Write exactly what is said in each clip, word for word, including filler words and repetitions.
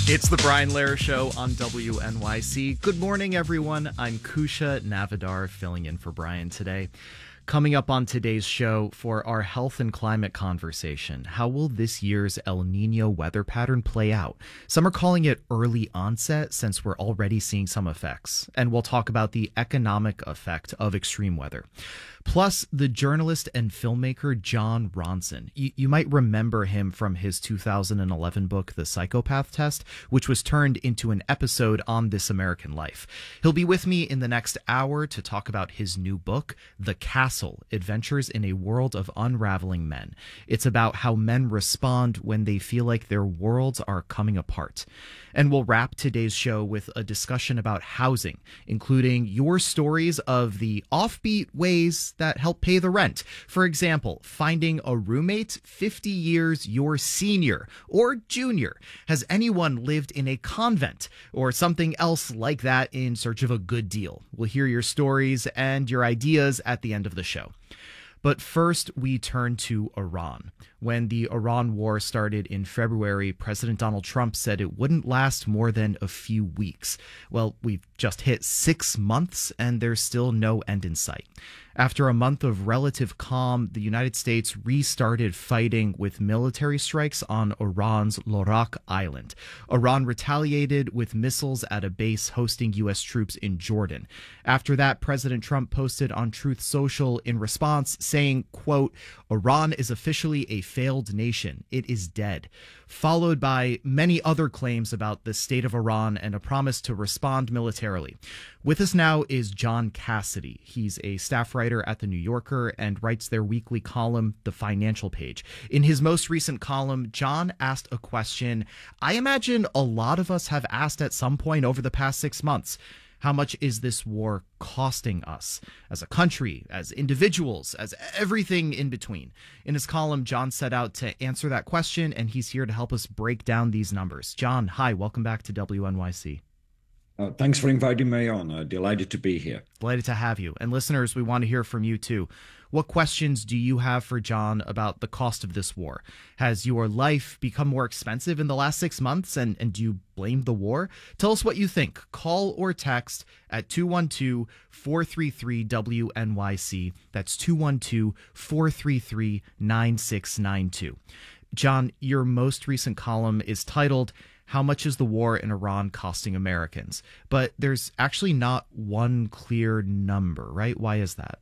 It's the Brian Lehrer Show on W N Y C. Good morning, everyone. I'm Kusha Navidar, filling in for Brian today. Coming up on today's show for our health and climate conversation, how will this year's El Nino weather pattern play out? Some are calling it early onset since we're already seeing some effects. And we'll talk about the economic effect of extreme weather. Plus, the journalist and filmmaker Jon Ronson. You, you might remember him from his two thousand eleven book, The Psychopath Test, which was turned into an episode on This American Life. He'll be with me in the next hour to talk about his new book, The Castle: Adventures in a World of Unraveling Men. It's about how men respond when they feel like their worlds are coming apart. And we'll wrap today's show with a discussion about housing, including your stories of the offbeat ways that help pay the rent. For example, finding a roommate fifty years your senior or junior. Has anyone lived in a convent or something else like that in search of a good deal? We'll hear your stories and your ideas at the end of the show. But first, we turn to Iran. When the Iran war started in February, President Donald Trump said it wouldn't last more than a few weeks. Well, we've just hit six months and there's still no end in sight. After a month of relative calm, the United States restarted fighting with military strikes on Iran's Lorak Island. Iran retaliated with missiles at a base hosting U S troops in Jordan. After that, President Trump posted on Truth Social in response saying, quote, "Iran is officially a failed nation. It is dead," followed by many other claims about the state of Iran and a promise to respond militarily. With us now is John Cassidy. He's a staff writer at The New Yorker and writes their weekly column, The Financial Page. In his most recent column, John asked a question I imagine a lot of us have asked at some point over the past six months. How much is this war costing us as a country, as individuals, as everything in between? In his column, John set out to answer that question, and he's here to help us break down these numbers. John, hi, welcome back to W N Y C. Uh, thanks for inviting me on. Uh, delighted to be here. Delighted to have you. And listeners, we want to hear from you too. What questions do you have for John about the cost of this war? Has your life become more expensive in the last six months, and, and do you blame the war? Tell us what you think. Call or text at two one two, four three three, W N Y C. That's two one two, four three three, nine six nine two. John, your most recent column is titled, "How much is the war in Iran costing Americans?" But there's actually not one clear number, right? Why is that?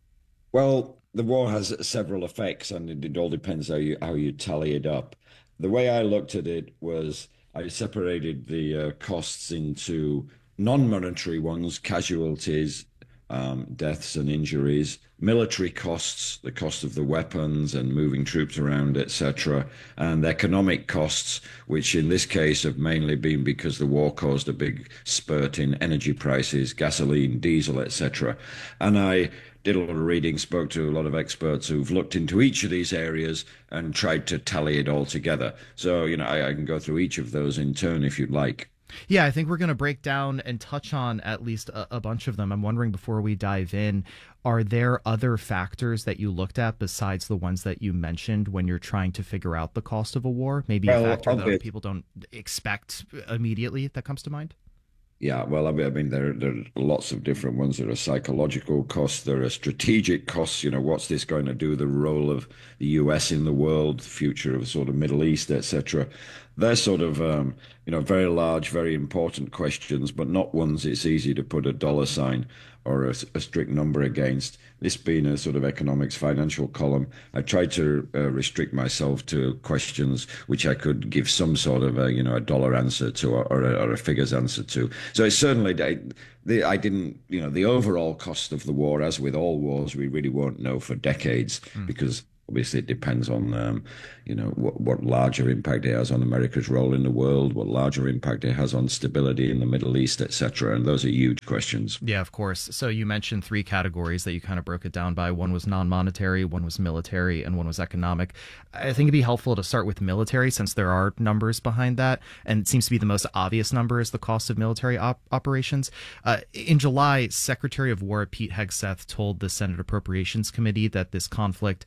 Well, the war has several effects, and it, it all depends how you how you tally it up. The way I looked at it was I separated the uh, costs into non-monetary ones, casualties, um, deaths and injuries, military costs, the cost of the weapons and moving troops around, et cetera, and economic costs, which in this case have mainly been because the war caused a big spurt in energy prices, gasoline, diesel, et cetera. And I did a lot of reading, spoke to a lot of experts who've looked into each of these areas and tried to tally it all together. So, you know, I, I can go through each of those in turn if you'd like. Yeah, I think we're going to break down and touch on at least a, a bunch of them. I'm wondering, before we dive in, are there other factors that you looked at besides the ones that you mentioned when you're trying to figure out the cost of a war? Maybe well, a factor that people don't expect immediately that comes to mind? Yeah, well, I mean, there, there are lots of different ones. There are psychological costs. There are strategic costs. You know, what's this going to do? The role of the U S in the world, the future of sort of Middle East, et cetera. They're sort of, um, you know, very large, very important questions, but not ones it's easy to put a dollar sign or a, a strict number against. This being a sort of economics financial column, I tried to uh, restrict myself to questions which I could give some sort of a, you know, a dollar answer to, or, or, a, or a figures answer to. So it's certainly, I, the, I didn't, you know, the overall cost of the war, as with all wars, we really won't know for decades mm. because obviously it depends on, um, you know, what, what larger impact it has on America's role in the world, what larger impact it has on stability in the Middle East, et cetera. And those are huge questions. Yeah, of course. So you mentioned three categories that you kind of broke it down by. One was non-monetary, one was military, and one was economic. I think it'd be helpful to start with military, since there are numbers behind that. And it seems to be the most obvious number is the cost of military op- operations. Uh, in July, Secretary of War Pete Hegseth told the Senate Appropriations Committee that this conflict has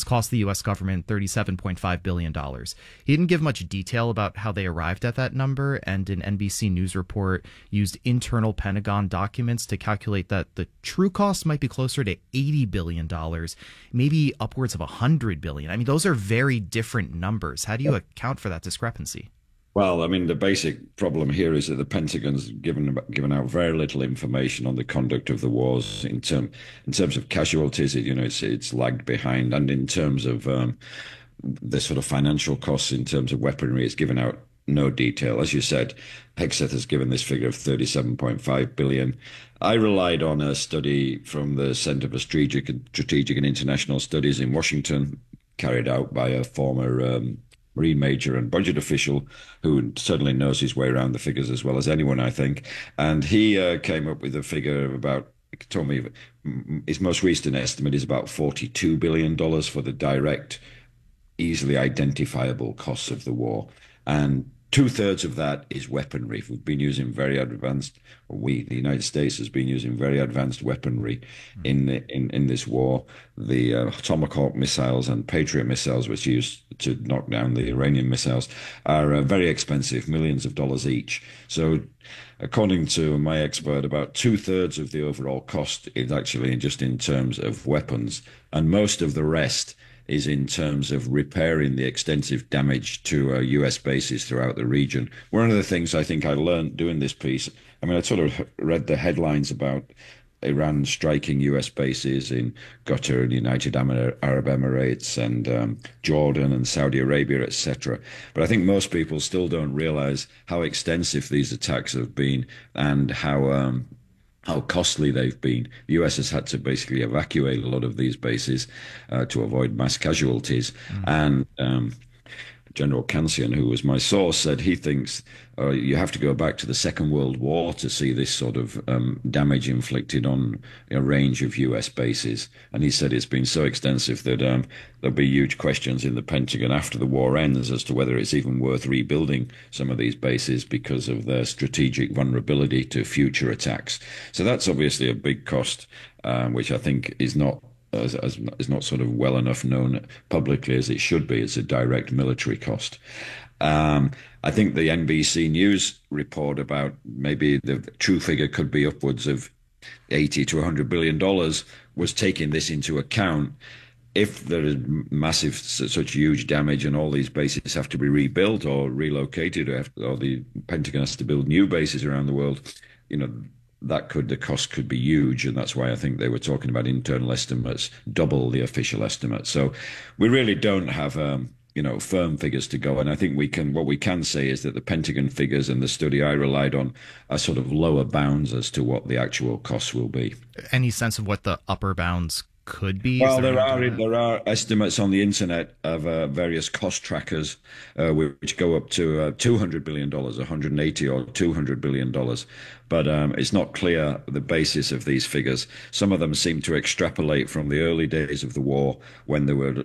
cost the U S government thirty-seven point five billion dollars. He didn't give much detail about how they arrived at that number, and an N B C News report used internal Pentagon documents to calculate that the true cost might be closer to eighty billion dollars, maybe upwards of one hundred billion dollars. I mean, those are very different numbers. How do you account for that discrepancy? Well, I mean, the basic problem here is that the Pentagon's given given out very little information on the conduct of the wars. In term in terms of casualties, it, you know, it's it's lagged behind, and in terms of um, the sort of financial costs, in terms of weaponry, it's given out no detail. As you said, Hegseth has given this figure of thirty-seven point five billion. I relied on a study from the Center for Strategic and Strategic and International Studies in Washington, carried out by a former um, Marine major and budget official who certainly knows his way around the figures as well as anyone, I think. And he uh, came up with a figure of about, told me his most recent estimate is about forty-two billion dollars for the direct, easily identifiable costs of the war. And two-thirds of that is weaponry. We've been using very advanced, or we, the United States, has been using very advanced weaponry mm. in, the, in in this war. The uh, Tomahawk missiles and Patriot missiles, which are used to knock down the Iranian missiles, are uh, very expensive, millions of dollars each. So according to my expert, about two-thirds of the overall cost is actually just in terms of weapons, and most of the rest is in terms of repairing the extensive damage to uh, U S bases throughout the region. One of the things I think I learned doing this piece, I mean, I sort of read the headlines about Iran striking U S bases in Qatar and United Arab Emirates and um, Jordan and Saudi Arabia, et cetera. But I think most people still don't realize how extensive these attacks have been and how um, how costly they've been. The U S has had to basically evacuate a lot of these bases uh, to avoid mass casualties. Mm. And um, General Kansian, who was my source, said he thinks uh, you have to go back to the Second World War to see this sort of um, damage inflicted on a range of U S bases. And he said it's been so extensive that um, there'll be huge questions in the Pentagon after the war ends as to whether it's even worth rebuilding some of these bases because of their strategic vulnerability to future attacks. So that's obviously a big cost, um, which I think is not As, as is not sort of well enough known publicly as it should be. It's a direct military cost. Um, I think the N B C News report about maybe the true figure could be upwards of eighty to one hundred billion dollars was taking this into account. If there is massive, such huge damage and all these bases have to be rebuilt or relocated, or, have, or the Pentagon has to build new bases around the world, you know, that could, the cost could be huge. And that's why I think they were talking about internal estimates, double the official estimate. So we really don't have, um, you know, firm figures to go. And I think we can, what we can say is that the Pentagon figures and the study I relied on are sort of lower bounds as to what the actual costs will be. Any sense of what the upper bounds could be? Well, there, there are there are estimates on the internet of uh, various cost trackers, uh, which go up to uh, two hundred billion dollars, one hundred eighty or two hundred billion dollars. But um, it's not clear the basis of these figures. Some of them seem to extrapolate from the early days of the war when there were,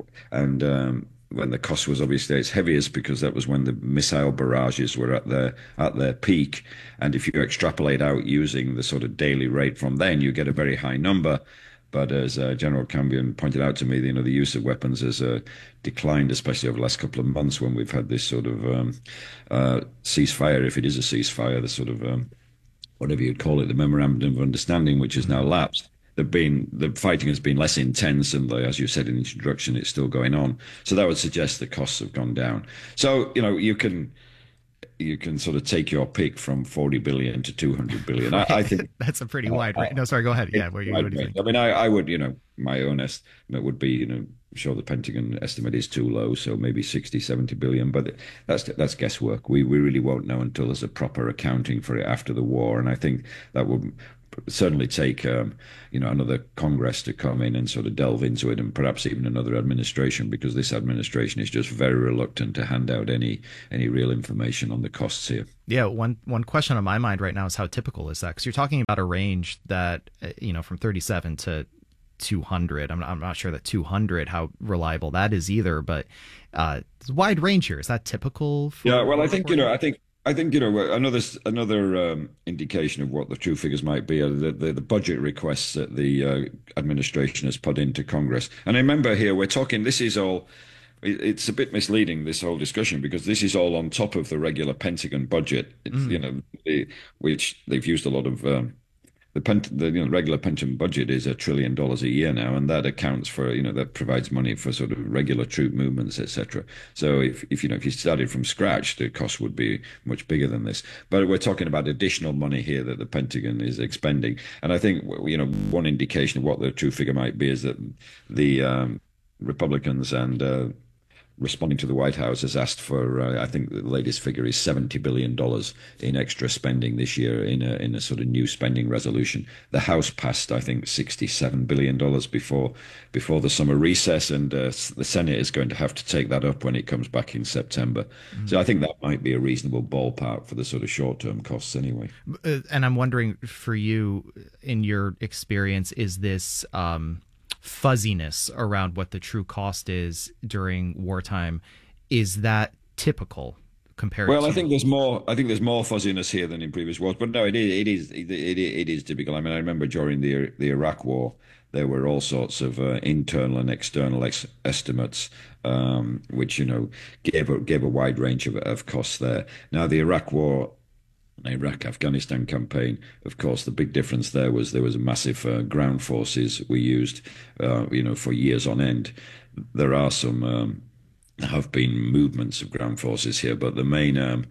and um, when the cost was obviously its heaviest, because that was when the missile barrages were at their at their peak. And if you extrapolate out using the sort of daily rate from then, you get a very high number. But as uh, General Cambion pointed out to me, you know, the use of weapons has uh, declined, especially over the last couple of months when we've had this sort of um, uh, ceasefire, if it is a ceasefire, the sort of, um, whatever you'd call it, the memorandum of understanding, which has now lapsed. There've been, the fighting has been less intense, and the, as you said in the introduction, it's still going on. So that would suggest the costs have gone down. So, you know, you can... you can sort of take your pick from forty billion to two hundred billion. I, I think that's a pretty wide range. No, sorry, go ahead. Yeah, what, what do you think? I mean, I, I would, you know, my own estimate would be, you know, I'm sure the Pentagon estimate is too low, so maybe sixty, seventy billion, but that's that's guesswork. We we really won't know until there's a proper accounting for it after the war, and I think that would certainly take, um, you know, another Congress to come in and sort of delve into it, and perhaps even another administration, because this administration is just very reluctant to hand out any any real information on the costs here. Yeah, one one question on my mind right now is how typical is that? Because you're talking about a range that, you know, from thirty-seven to two hundred. I'm not, I'm not sure that two hundred, how reliable that is either, but uh, it's a wide range here. Is that typical? For yeah, well, I think, you know, I think I think, you know, another another um, indication of what the true figures might be are the, the, the budget requests that the uh, administration has put into Congress. And I remember here we're talking, this is all, it's a bit misleading, this whole discussion, because this is all on top of the regular Pentagon budget. It's, Mm. you know, the, which they've used a lot of um, the, pent, the you know, regular pension budget is a trillion dollars a year now, and that accounts for, you know, that provides money for sort of regular troop movements, et cetera. So if, if you know if you started from scratch, the cost would be much bigger than this. But we're talking about additional money here that the Pentagon is expending, and I think, you know, one indication of what the true figure might be is that the um, Republicans and uh, responding to the White House has asked for, uh, I think the latest figure is seventy billion dollars in extra spending this year in a, in a sort of new spending resolution. The House passed, I think, sixty-seven billion dollars before before the summer recess, and uh, the Senate is going to have to take that up when it comes back in September. Mm-hmm. So I think that might be a reasonable ballpark for the sort of short-term costs anyway. Uh, and I'm wondering, for you, in your experience, is this... Um fuzziness around what the true cost is during wartime, is that typical compared well to... I think there's more I think there's more fuzziness here than in previous wars, but no, it is it is it, it, it is typical. I mean, I remember during the the Iraq war there were all sorts of uh, internal and external ex- estimates, um, which, you know, gave a, gave a wide range of, of costs there. Now the Iraq war, Iraq-Afghanistan campaign, of course, the big difference there was there was massive uh, ground forces we used, uh, you know, for years on end. There are some, um, have been movements of ground forces here, but the main, um,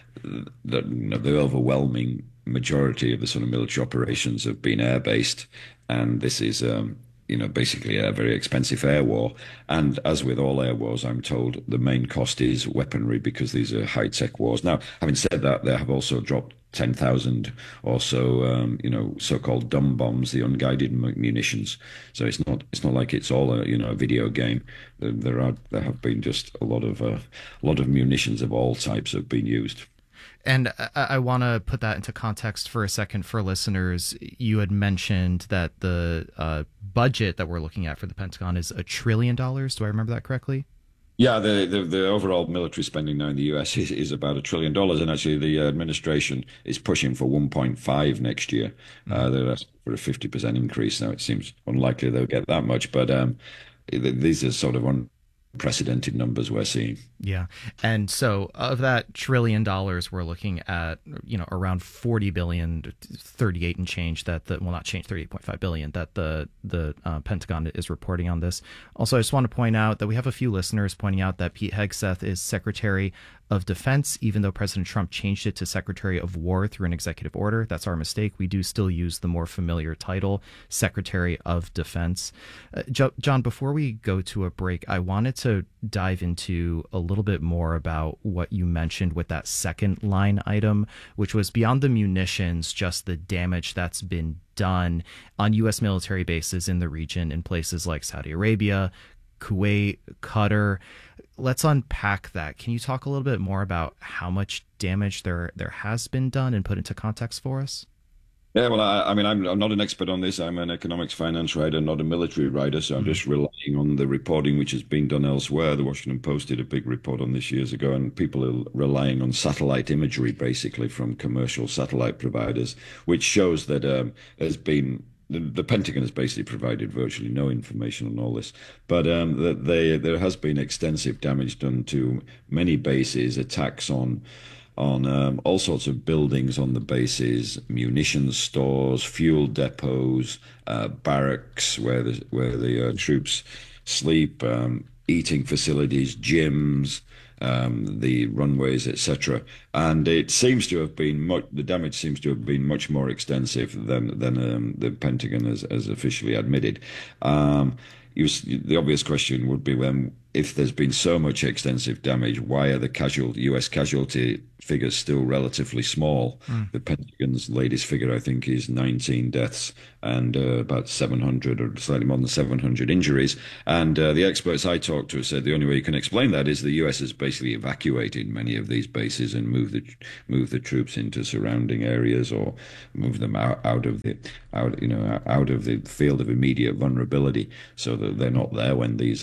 the, you know, the overwhelming majority of the sort of military operations have been air-based, and this is, um, you know, basically a very expensive air war. And as with all air wars, I'm told the main cost is weaponry, because these are high-tech wars. Now, having said that, they have also dropped ten thousand or so, um, you know, so-called dumb bombs, the unguided munitions. So it's not it's not like it's all a, you know, a video game. There, there are there have been just a lot of uh, a lot of munitions of all types have been used. And I, I want to put that into context for a second for listeners. You had mentioned that the uh, budget that we're looking at for the Pentagon is a trillion dollars. Do I remember that correctly? Yeah, the, the, the overall military spending now in the U S is, is about a trillion dollars, and actually the administration is pushing for one point five next year. Mm-hmm. Uh, they're asking for a fifty percent increase. Now it seems unlikely they'll get that much, but um, these are sort of unprecedented numbers we're seeing. Yeah. And so of that trillion dollars, we're looking at, you know, around forty billion, thirty-eight and change that the, well, not change, thirty-eight point five billion that the, the uh, Pentagon is reporting on this. Also, I just want to point out that we have a few listeners pointing out that Pete Hegseth is Secretary of Defense, even though President Trump changed it to Secretary of War through an executive order. That's our mistake. We do still use the more familiar title, Secretary of Defense. Uh, jo- John, before we go to a break, I wanted to dive into a little bit more about what you mentioned with that second line item, which was beyond the munitions, just the damage that's been done on U S military bases in the region in places like Saudi Arabia, Kuwait, Qatar. Let's unpack that. Can you talk a little bit more about how much damage there there has been done and put into context for us? Yeah, well, I, I mean, I'm, I'm not an expert on this. I'm an economics finance writer, not a military writer, so I'm mm-hmm. just relying on the reporting which has been done elsewhere. The Washington Post did a big report on this years ago, and people are relying on satellite imagery, basically, from commercial satellite providers, which shows that um, there's been... The, the Pentagon has basically provided virtually no information on all this, but um, that they, there has been extensive damage done to many bases, attacks on on um, all sorts of buildings on the bases, munitions stores, fuel depots, uh, barracks where the where the uh, troops sleep, um, eating facilities, gyms, um, the runways, et cetera. And it seems to have been much, the damage seems to have been much more extensive than than um, the Pentagon has, has officially admitted. Um, you, the obvious question would be, when, if there's been so much extensive damage, why are the casual U S casualty figures still relatively small? Mm. The Pentagon's latest figure, I think, is nineteen deaths and uh, about seven hundred or slightly more than seven hundred injuries. And uh, the experts I talked to said the only way you can explain that is the U S has basically evacuated many of these bases and moved the moved the troops into surrounding areas, or moved them out, out of the out you know out of the field of immediate vulnerability, so that they're not there when these um,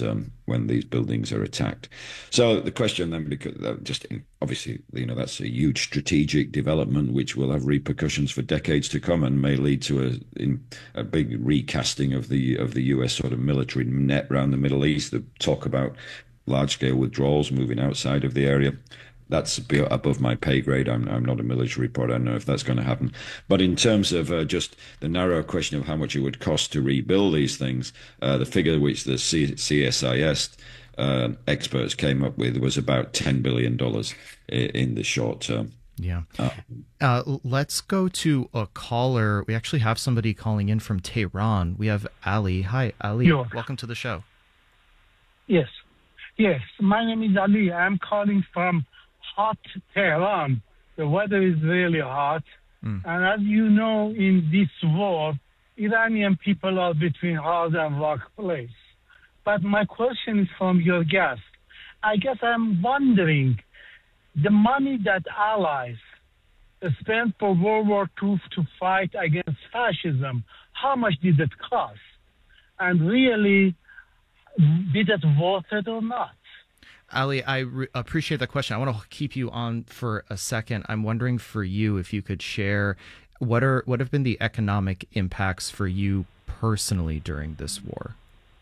when these buildings are attacked. So the question then, because just obviously, you know, that's a huge strategic development which will have repercussions for decades to come and may lead to a in, a big recasting of the of the U S sort of military net around the Middle East. The talk about large-scale withdrawals moving outside of the area. That's above my pay grade. I'm, I'm not a military reporter. I don't know if that's going to happen. But in terms of uh, just the narrow question of how much it would cost to rebuild these things, uh, the figure which the C- CSIS uh, experts came up with was about ten billion dollars in the short term. Yeah. Uh, uh, let's go to a caller. We actually have somebody calling in from Tehran. We have Ali. Hi, Ali. Yo. Welcome to the show. Yes. Yes. My name is Ali. I'm calling from hot Tehran. The weather is really hot. Mm. And as you know, in this war, Iranian people are between hard and rock place. But my question is from your guest. I guess I'm wondering, the money that allies spent for World War Two to fight against fascism, how much did it cost? And really, did it worth it or not? Ali, I re- appreciate the question. I want to keep you on for a second. I'm wondering for you if you could share what are what have been the economic impacts for you personally during this war?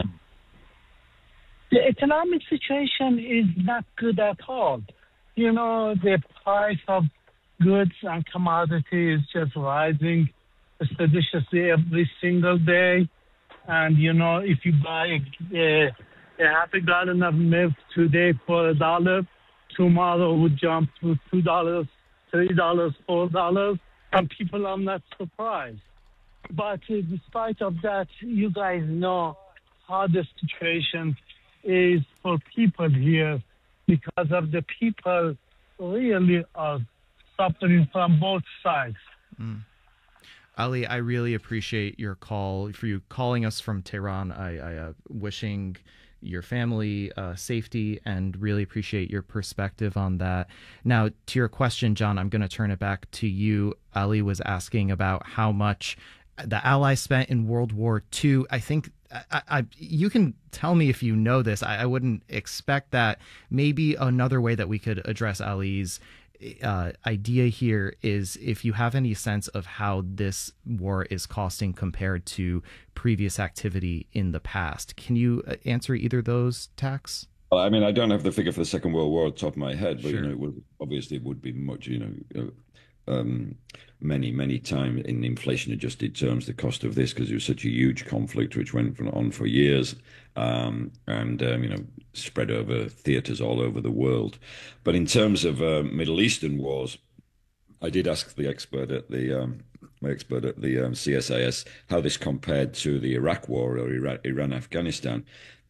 The economic situation is not good at all. You know, the price of goods and commodities is just rising expeditiously every single day. And, you know, if you buy a, a half a gallon of milk today for a dollar, tomorrow would jump to two dollars, three dollars, four dollars, and people are not surprised. But uh, despite of that, you guys know how the situation is for people here, because of the people really are suffering from both sides. Mm. Ali, I really appreciate your call, for you calling us from Tehran. I, I uh, wishing your family uh, safety and really appreciate your perspective on that. Now, to your question, John, I'm going to turn it back to you. Ali was asking about how much the Allies spent in World War Two. I think I, I, you can tell me if you know this. I, I wouldn't expect that. Maybe another way that we could address Ali's uh, idea here is if you have any sense of how this war is costing compared to previous activity in the past. Can you answer either of those, Tax? Well, I mean, I don't have the figure for the Second World War at the top of my head, but sure. you know, it would, obviously it would be much, you know, um, many, many times in inflation-adjusted terms, the cost of this, because it was such a huge conflict which went on for years, um, and um, you know, spread over theaters all over the world. But in terms of uh, Middle Eastern wars, I did ask the expert at the um, my expert at the um, C S I S how this compared to the Iraq War or Iran-Afghanistan,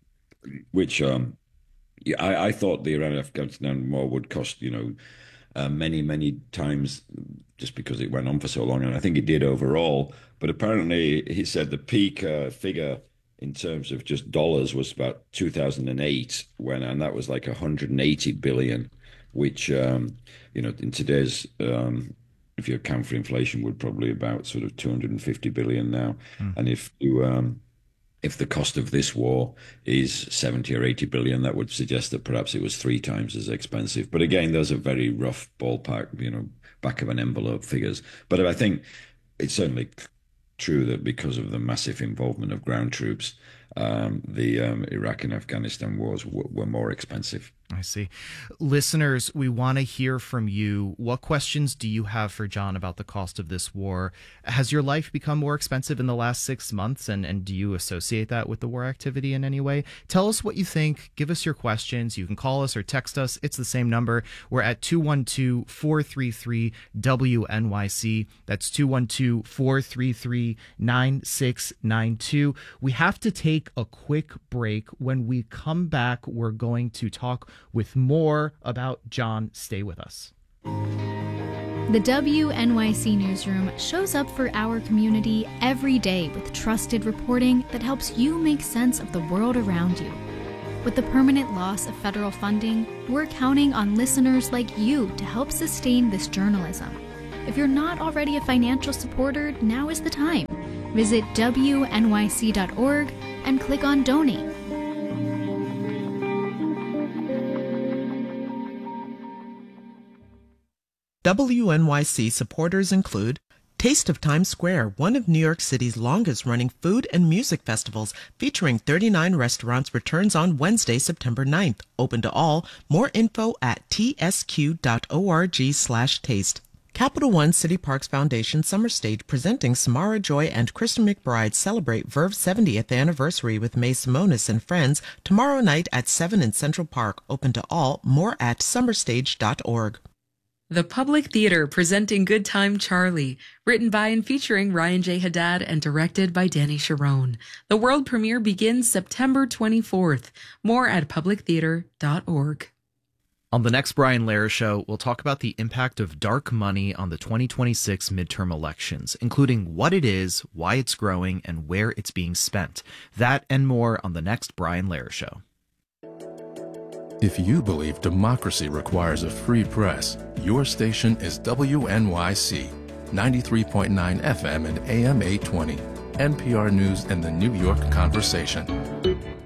which um, I, I thought the Iran-Afghanistan war would cost, you know, Uh, many, many times just because it went on for so long. And I think it did overall. But apparently, he said the peak uh, figure in terms of just dollars was about two thousand eight, when, and that was like one hundred eighty billion, which, um, you know, in today's, um, if you account for inflation, would probably about sort of two hundred fifty billion now. Mm. And if you, um, if the cost of this war is seventy or eighty billion, that would suggest that perhaps it was three times as expensive. But again, those are very rough ballpark, you know, back of an envelope figures. But I think it's certainly true that because of the massive involvement of ground troops, um, the um, Iraq and Afghanistan wars w- were more expensive. I see. Listeners, we want to hear from you. What questions do you have for John about the cost of this war? Has your life become more expensive in the last six months? And, and do you associate that with the war activity in any way? Tell us what you think. Give us your questions. You can call us or text us. It's the same number. We're at two one two, four three three, W N Y C. That's two one two, four three three, nine six nine two. We have to take a quick break. When we come back, we're going to talk with more about John. Stay with us. The W N Y C Newsroom shows up for our community every day with trusted reporting that helps you make sense of the world around you. With the permanent loss of federal funding, we're counting on listeners like you to help sustain this journalism. If you're not already a financial supporter, now is the time. Visit W N Y C dot org and click on Donate. W N Y C supporters include Taste of Times Square, one of New York City's longest-running food and music festivals, featuring thirty-nine restaurants, returns on Wednesday, September ninth. Open to all. More info at t s q dot org slash taste. Capital One City Parks Foundation Summer Stage presenting Samara Joy and Kristen McBride celebrate Verve's seventieth anniversary with Mae Simonis and friends tomorrow night at seven in Central Park. Open to all. More at summer stage dot org. The Public Theater presenting Good Time Charlie, written by and featuring Ryan J. Haddad and directed by Danny Sharon. The world premiere begins September twenty-fourth. More at public theater dot org. On the next Brian Lehrer Show, we'll talk about the impact of dark money on the twenty twenty-six midterm elections, including what it is, why it's growing, and where it's being spent. That and more on the next Brian Lehrer Show. If you believe democracy requires a free press, your station is W N Y C, ninety-three point nine F M and A M eight twenty, N P R News and the New York Conversation.